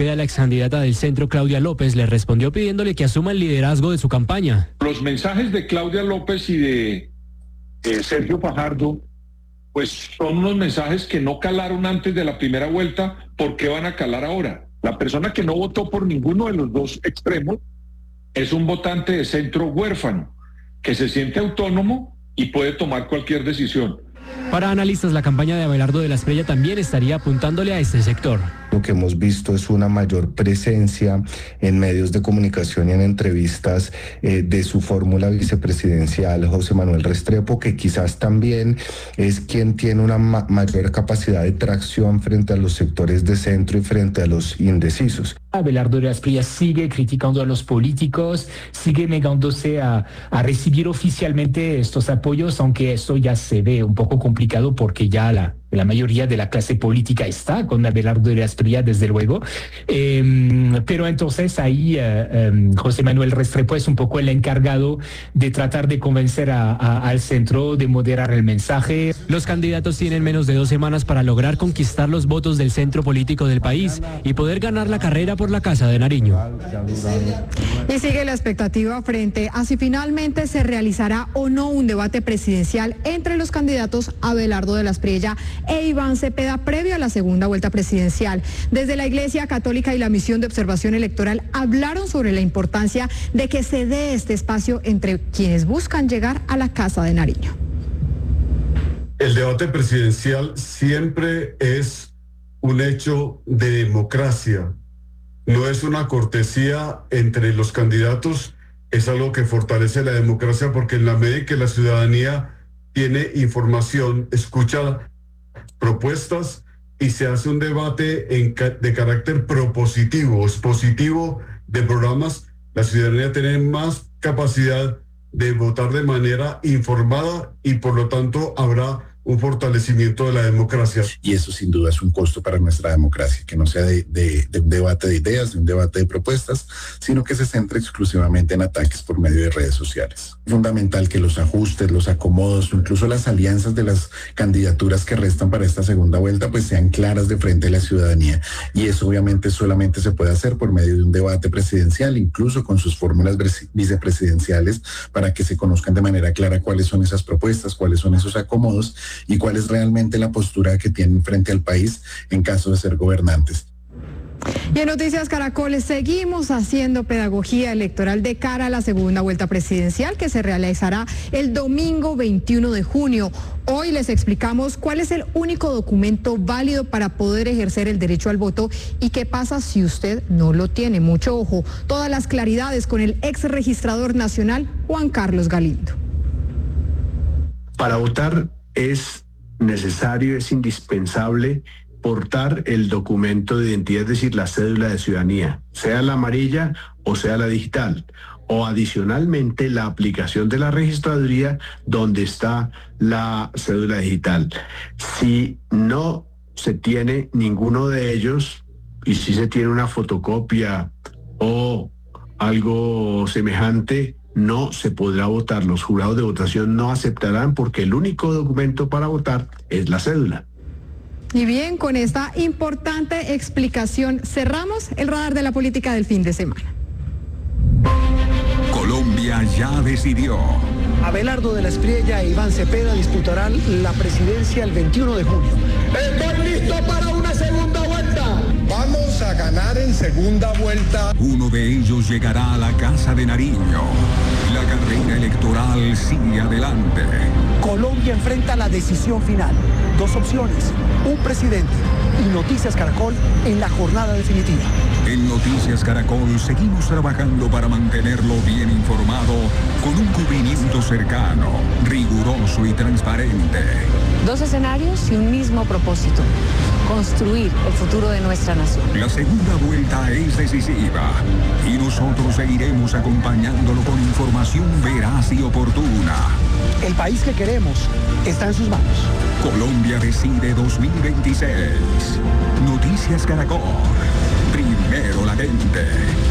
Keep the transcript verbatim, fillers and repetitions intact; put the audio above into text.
Cepeda, la excandidata del centro Claudia López, le respondió pidiéndole que asuma el liderazgo de su campaña. Los mensajes de Claudia López y de eh, Sergio Fajardo, pues son unos mensajes que no calaron antes de la primera vuelta. ¿Por qué van a calar ahora? La persona que no votó por ninguno de los dos extremos es un votante de centro huérfano, que se siente autónomo y puede tomar cualquier decisión. Para analistas, la campaña de Abelardo de la Espriella también estaría apuntándole a este sector. Lo que hemos visto es una mayor presencia en medios de comunicación y en entrevistas eh, de su fórmula vicepresidencial, José Manuel Restrepo, que quizás también es quien tiene una ma- mayor capacidad de tracción frente a los sectores de centro y frente a los indecisos. Abelardo de la Espriella sigue criticando a los políticos, sigue negándose a, a recibir oficialmente estos apoyos, aunque esto ya se ve un poco complicado porque ya la, la mayoría de la clase política está con Abelardo de la Espriella, desde luego. Eh, pero entonces ahí eh, eh, José Manuel Restrepo es un poco el encargado de tratar de convencer a, a, al centro, de moderar el mensaje. Los candidatos tienen menos de dos semanas para lograr conquistar los votos del centro político del país y poder ganar la carrera por la Casa de Nariño. Y sigue la expectativa frente a si finalmente se realizará o no un debate presidencial entre los candidatos Abelardo de la Espriella e Iván Cepeda previo a la segunda vuelta presidencial. Desde la Iglesia Católica y la Misión de Observación Electoral hablaron sobre la importancia de que se dé este espacio entre quienes buscan llegar a la Casa de Nariño. El debate presidencial siempre es un hecho de democracia. No es una cortesía entre los candidatos, es algo que fortalece la democracia porque en la medida en que la ciudadanía tiene información, escucha propuestas y se hace un debate en, de carácter propositivo, expositivo de programas, la ciudadanía tiene más capacidad de votar de manera informada y por lo tanto habrá un fortalecimiento de la democracia. Y eso sin duda es un costo para nuestra democracia, que no sea de, de, de un debate de ideas, de un debate de propuestas, sino que se centre exclusivamente en ataques por medio de redes sociales. Es fundamental que los ajustes, los acomodos, incluso las alianzas de las candidaturas que restan para esta segunda vuelta, pues sean claras de frente a la ciudadanía. Y eso obviamente solamente se puede hacer por medio de un debate presidencial, incluso con sus fórmulas vicepresidenciales, para que se conozcan de manera clara cuáles son esas propuestas, cuáles son esos acomodos y cuál es realmente la postura que tienen frente al país en caso de ser gobernantes. Y en Noticias Caracol seguimos haciendo pedagogía electoral de cara a la segunda vuelta presidencial que se realizará el domingo veintiuno de junio. Hoy les explicamos cuál es el único documento válido para poder ejercer el derecho al voto y qué pasa si usted no lo tiene. Mucho ojo, todas las claridades con el ex registrador nacional Juan Carlos Galindo. Para votar es necesario, es indispensable portar el documento de identidad, es decir, la cédula de ciudadanía, sea la amarilla o sea la digital, o adicionalmente la aplicación de la registraduría donde está la cédula digital. Si no se tiene ninguno de ellos y si se tiene una fotocopia o algo semejante, no se podrá votar. Los jurados de votación no aceptarán porque el único documento para votar es la cédula. Y bien, con esta importante explicación cerramos el radar de la política del fin de semana. Colombia ya decidió. Abelardo de la Espriella e Iván Cepeda disputarán la presidencia el veintiuno de junio. ¡Estoy listo para una segunda vuelta! Vamos a ganar en segunda vuelta. Uno de ellos llegará a la Casa de Nariño. La carrera electoral sigue adelante. Colombia enfrenta la decisión final. Dos opciones, un presidente y Noticias Caracol en la jornada definitiva. En Noticias Caracol seguimos trabajando para mantenerlo bien informado con un cubrimiento cercano, riguroso y transparente. Dos escenarios y un mismo propósito: construir el futuro de nuestra nación. La segunda vuelta es decisiva y nosotros seguiremos acompañándolo con información veraz y oportuna. El país que queremos está en sus manos. Colombia Decide dos mil veintiséis. Noticias Caracol. Primero la gente.